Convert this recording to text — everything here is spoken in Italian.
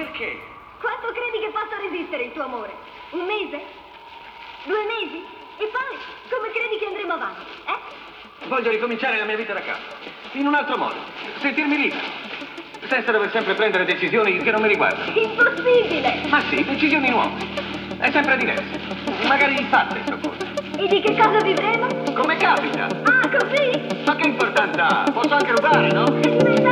Perché? Quanto credi che possa resistere il tuo amore? Un mese? 2 mesi? E poi, come credi che andremo avanti, Voglio ricominciare la mia vita da capo. In un altro modo. Sentirmi libero. Senza dover sempre prendere decisioni che non mi riguardano. Impossibile! Ma sì, decisioni nuove. È sempre diverse. Magari fatte, sopporto. E di che cosa vivremo? Come capita? Ah, così? Ma che importanza ha? Posso anche rubare, no? Sei diventato